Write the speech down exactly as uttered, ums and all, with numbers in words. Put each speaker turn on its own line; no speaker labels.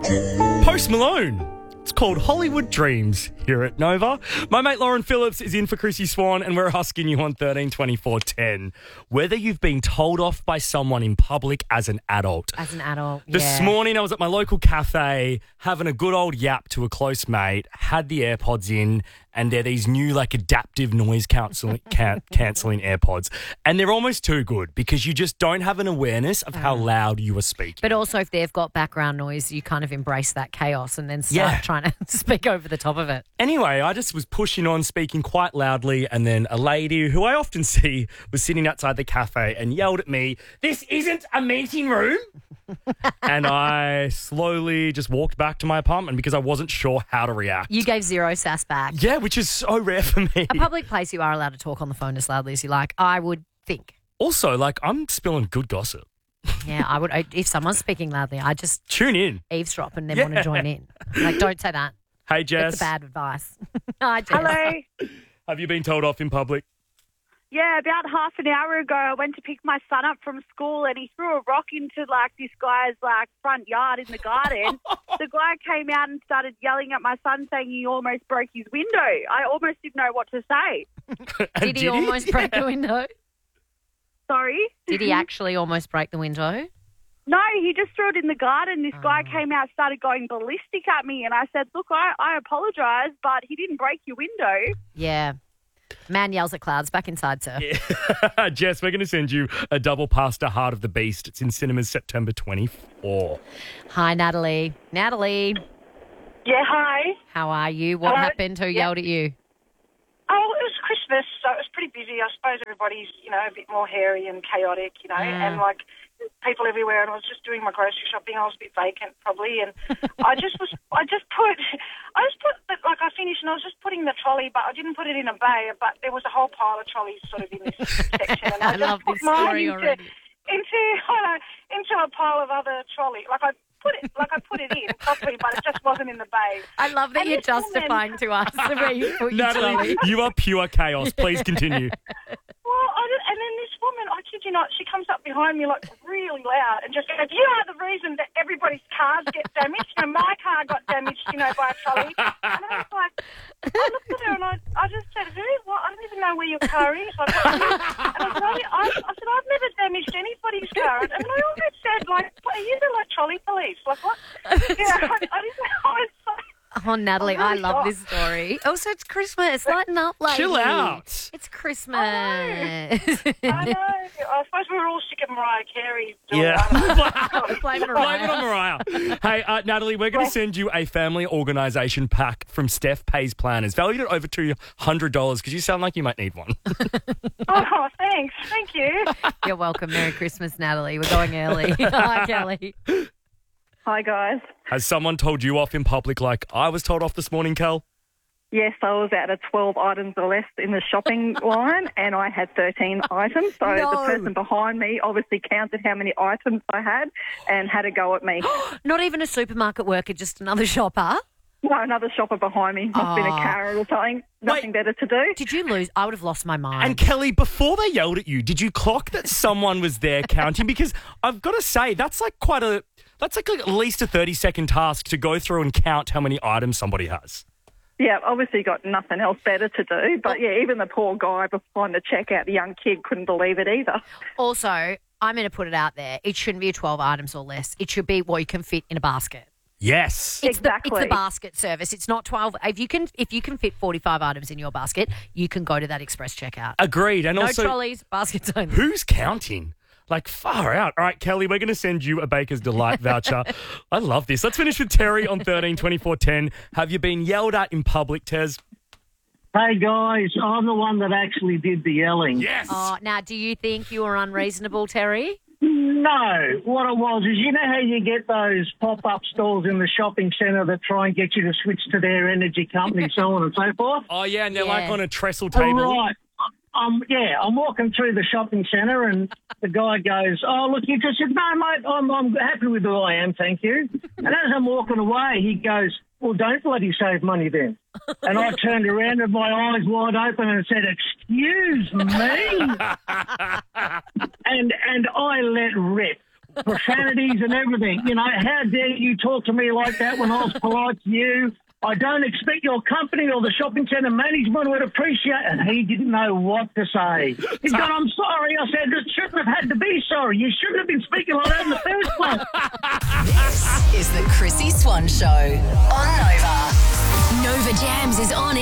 Post Malone. It's called Hollywood Dreams here at Nova. My mate Lauren Phillips is in for Chrissy Swan, and we're asking you on thirteen twenty-four ten whether you've been told off by someone in public as an adult.
As an adult,
This
yeah.
morning I was at my local cafe having a good old yap to a close mate, had the AirPods in, and they're these new like adaptive noise cancelling can- cancelling AirPods. And they're almost too good because you just don't have an awareness of how loud you are speaking.
But also if they've got background noise, you kind of embrace that chaos and then start
Yeah.
trying to speak over the top of it.
Anyway, I just was pushing on, speaking quite loudly, and then a lady who I often see was sitting outside the cafe and yelled at me, "This isn't a meeting room." And I slowly just walked back to my apartment because I wasn't sure how to react.
You gave zero sass back.
Yeah, which is so rare for me.
A public place, you are allowed to talk on the phone as loudly as you like, I would think.
Also, like, I'm spilling good gossip.
Yeah, I would. If someone's speaking loudly, I just
Tune in.
eavesdrop and then
Yeah.
want to join in. Like, don't say that.
Hey, Jess.
It's bad advice. Hi, Jess.
Hello.
Have you been told off in public?
Yeah, about half an hour ago, I went to pick my son up from school, and he threw a rock into like this guy's like front yard in the garden. The guy came out and started yelling at my son, saying he almost broke his window. I almost didn't know what to say.
And
Did he almost break the window?
Sorry.
Did he actually almost break the window?
No, he just threw it in the garden. This guy came out, started going ballistic at me, and I said, "Look, I, I apologise, but he didn't break your window."
Yeah. Man yells at clouds. Back inside, sir.
Yeah. Jess, we're going to send you a double pasta Heart of the Beast. It's in cinemas September twenty-fourth.
Hi, Natalie. Natalie,
Yeah, hi.
how are you? What
Hello.
happened? Who
Yeah.
yelled at you?
Oh, it was Christmas, so it was pretty busy. I suppose everybody's, you know, a bit more hairy and chaotic, you know,
Yeah.
and like people everywhere. And I was just doing my grocery shopping. I was a bit vacant, probably, and I just was, I just put, I just put, but like I finished, and I was just putting the trolley, but I didn't put it in a bay. But there was a whole pile of trolleys sort of in this section, and I,
I
just
love
put
this
mine
story
into,
already.
into, I don't know, into a pile of other trolley. Like I put it, like I put it in properly, but it just wasn't in the bay.
I love that
And
you're
this woman-
justifying to us where you put your
Natalie,
trolley.
you are pure chaos. Please continue.
Well, I did, and then this woman, I kid you not, she comes up behind me like really loud and just goes, "You are the reason that everybody's cars get damaged. You know, my car got damaged, you know, by a trolley." And I was like, I looked at her and I, I just said, "Who? What? I don't even know where your car is." Like, what? And I said, I, I, I said, "I've never damaged anybody's car." And I always said, like, what, are you the like trolley police? Like, what? Yeah, I, I didn't know. I was like,
Oh, Natalie,
I'm
I
really
love
shocked.
this story. Also, it's Christmas. Lighten up, lady.
Chill out.
It's Christmas.
I know. I suppose we were all sick of Mariah Carey. doing
Yeah.
that.
Blame
Blame
Mariah.
it on Mariah. Hey, uh, Natalie, we're going to send you a family organisation pack from Steph Pays Planners, valued at over two hundred dollars, because you sound like you might need one.
Oh, thanks. Thank you.
You're welcome. Merry Christmas, Natalie. We're going early. Hi, Kelly.
Hi, guys.
Has someone told you off in public like I was told off this morning, Kel?
Yes, I was out of twelve items or less in the shopping line, and I had thirteen items. So
No.
the person behind me obviously counted how many items I had and had a go at me.
Not even a supermarket worker, just another shopper.
No, another shopper behind me. Must have been a
Oh.
carrot or something. Nothing better to do.
Did you lose? I would have lost my mind.
And Kelly, before they yelled at you, did you clock that someone was there counting? Because I've got to say, that's like quite a, that's like, like at least a thirty second task to go through and count how many items somebody has.
Yeah, obviously got nothing else better to do. But yeah, even the poor guy behind the checkout, the young kid, couldn't believe it either.
Also, I'm going to put it out there. It shouldn't be twelve items or less. It should be what you can fit in a basket.
Yes.
It's the, it's
Exactly.
the basket service. It's not twelve. If you can, if you can fit forty-five items in your basket, you can go to that express checkout.
Agreed. And
No
also,
trolleys, baskets only.
who's counting? Like, far out. All right, Kelly, we're going to send you a Baker's Delight voucher. I love this. Let's finish with Terry on thirteen twenty-four ten. Have you been yelled at in public, Tez?
Hey, guys, I'm the one that actually did the yelling.
Yes.
Oh, now, do you think you were unreasonable, Terry?
No, what it was is, you know how you get those pop-up stores in the shopping centre that try and get you to switch to their energy company, so on and so forth?
Oh, yeah, and they're
Yeah.
like on a trestle table.
Right. Um, yeah, I'm walking through the shopping centre and the guy goes, "Oh, look, you just said, no, mate, I'm, I'm happy with who I am, thank you." And as I'm walking away, he goes, "Well, don't bloody save money then." And I turned around with my eyes wide open and said, "Excuse me?" and and I let rip. profanities and everything. You know, how dare you talk to me like that when I was polite to you? I don't expect your company or the shopping centre management would appreciate. And he didn't know what to say. He's gone, I'm sorry. I said, it shouldn't have had to be sorry. You shouldn't have been speaking like that in the first place.
This is the Chrissy Swan Show on Nova. Nova Jams is on